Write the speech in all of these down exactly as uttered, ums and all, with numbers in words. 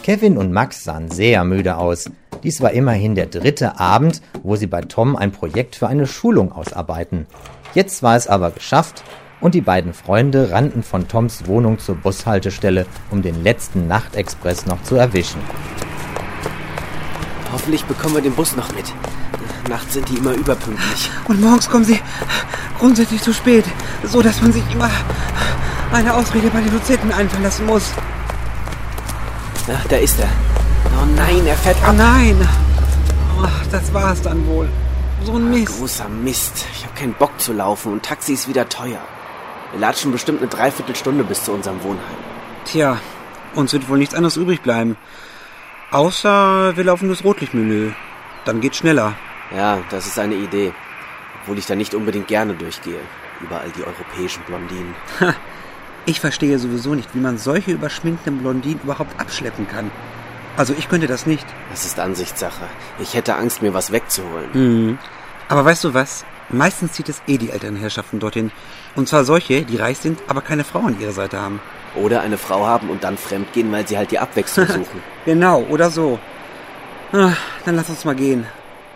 Kevin und Max sahen sehr müde aus. Dies war immerhin der dritte Abend, wo sie bei Tom ein Projekt für eine Schulung ausarbeiten. Jetzt war es aber geschafft und die beiden Freunde rannten von Toms Wohnung zur Bushaltestelle, um den letzten Nachtexpress noch zu erwischen. Hoffentlich bekommen wir den Bus noch mit. Nachts sind die immer überpünktlich. Und morgens kommen sie grundsätzlich zu spät, so dass man sich immer eine Ausrede bei den Dozenten einfallen lassen muss. Ach, da ist er. Oh nein, er fährt ab. Oh nein. Ach, das war's dann wohl. So ein Mist. Großer Mist. Ich habe keinen Bock zu laufen und Taxi ist wieder teuer. Wir latschen bestimmt eine Dreiviertelstunde bis zu unserem Wohnheim. Tja, uns wird wohl nichts anderes übrig bleiben. Außer wir laufen durchs Rotlichtmilieu. Dann geht's schneller. Ja, das ist eine Idee. Obwohl ich da nicht unbedingt gerne durchgehe. Überall die europäischen Blondinen. Ha, ich verstehe sowieso nicht, wie man solche überschminkten Blondinen überhaupt abschleppen kann. Also ich könnte das nicht. Das ist Ansichtssache. Ich hätte Angst, mir was wegzuholen. Mhm. Aber weißt du was? Meistens zieht es eh die älteren Herrschaften dorthin. Und zwar solche, die reich sind, aber keine Frau an ihrer Seite haben. Oder eine Frau haben und dann fremdgehen, weil sie halt die Abwechslung suchen. Genau, oder so. Ach, dann lass uns mal gehen.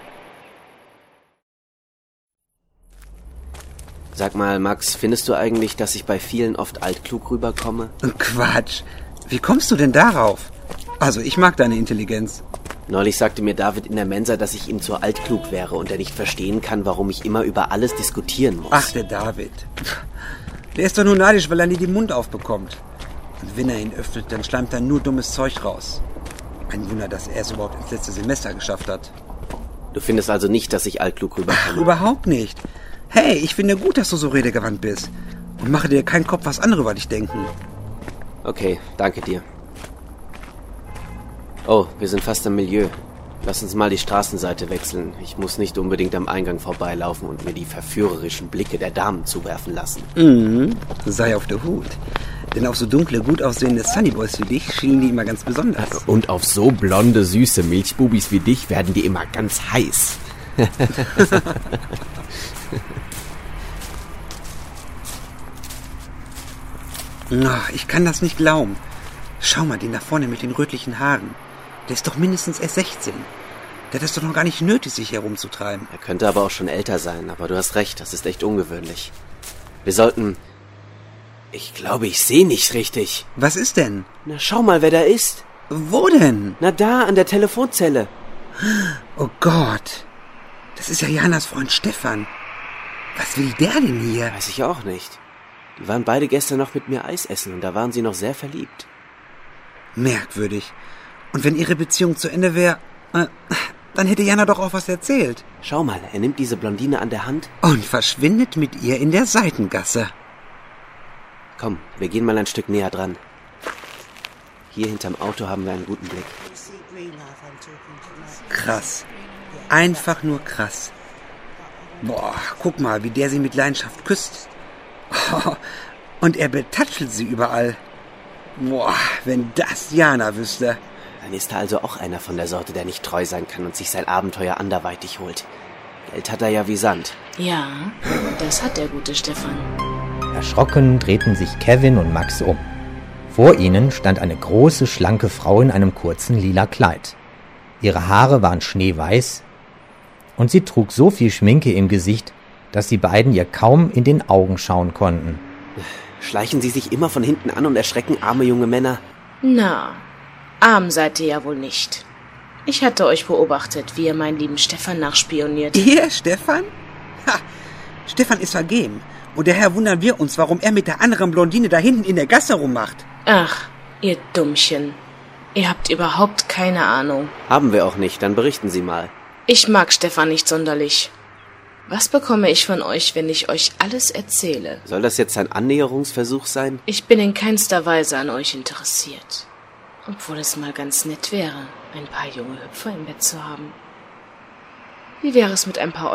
Sag mal, Max, findest du eigentlich, dass ich bei vielen oft altklug rüberkomme? Quatsch. Wie kommst du denn darauf? Also, ich mag deine Intelligenz. Neulich sagte mir David in der Mensa, dass ich ihm zu altklug wäre und er nicht verstehen kann, warum ich immer über alles diskutieren muss. Ach, der David. Der ist doch nur neidisch, weil er nie den Mund aufbekommt. Und wenn er ihn öffnet, dann schleimt er nur dummes Zeug raus. Ein Wunder, dass er es überhaupt ins letzte Semester geschafft hat. Du findest also nicht, dass ich altklug rüberkomme? Ach, überhaupt nicht. Hey, ich finde gut, dass du so redegewandt bist. Und mache dir keinen Kopf, was andere über dich denken. Okay, danke dir. Oh, wir sind fast im Milieu. Lass uns mal die Straßenseite wechseln. Ich muss nicht unbedingt am Eingang vorbeilaufen und mir die verführerischen Blicke der Damen zuwerfen lassen. Mhm, sei auf der Hut. Denn auf so dunkle, gut aussehende Sunnyboys wie dich schienen die immer ganz besonders. Und auf so blonde, süße Milchbubis wie dich werden die immer ganz heiß. Ach, ich kann das nicht glauben. Schau mal, den da vorne mit den rötlichen Haaren. Der ist doch mindestens erst sechzehn. Der hat es doch noch gar nicht nötig, sich herumzutreiben. Er könnte aber auch schon älter sein, aber du hast recht, das ist echt ungewöhnlich. Wir sollten... Ich glaube, ich sehe nicht richtig. Was ist denn? Na, schau mal, wer da ist. Wo denn? Na, da, an der Telefonzelle. Oh Gott. Das ist ja Janas Freund Stefan. Was will der denn hier? Weiß ich auch nicht. Die waren beide gestern noch mit mir Eis essen und da waren sie noch sehr verliebt. Merkwürdig. Und wenn ihre Beziehung zu Ende wäre, äh, dann hätte Jana doch auch was erzählt. Schau mal, er nimmt diese Blondine an der Hand. Und verschwindet mit ihr in der Seitengasse. Komm, wir gehen mal ein Stück näher dran. Hier hinterm Auto haben wir einen guten Blick. Krass. Einfach nur krass. Boah, guck mal, wie der sie mit Leidenschaft küsst. Und er betatschelt sie überall. Boah, wenn das Jana wüsste. Dann ist er also auch einer von der Sorte, der nicht treu sein kann und sich sein Abenteuer anderweitig holt. Geld hat er ja wie Sand. Ja, das hat der gute Stefan. Erschrocken drehten sich Kevin und Max um. Vor ihnen stand eine große, schlanke Frau in einem kurzen lila Kleid. Ihre Haare waren schneeweiß und sie trug so viel Schminke im Gesicht, dass die beiden ihr kaum in den Augen schauen konnten. Schleichen sie sich immer von hinten an und erschrecken arme junge Männer? Na, arm seid ihr ja wohl nicht. Ich hatte euch beobachtet, wie ihr meinen lieben Stefan nachspioniert. Ihr, Stefan? Ha, Stefan ist vergeben. Und daher wundern wir uns, warum er mit der anderen Blondine da hinten in der Gasse rummacht. Ach, ihr Dummchen. Ihr habt überhaupt keine Ahnung. Haben wir auch nicht, dann berichten Sie mal. Ich mag Stefan nicht sonderlich. Was bekomme ich von euch, wenn ich euch alles erzähle? Soll das jetzt ein Annäherungsversuch sein? Ich bin in keinster Weise an euch interessiert. Obwohl es mal ganz nett wäre, ein paar junge Hüpfer im Bett zu haben. Wie wäre es mit ein paar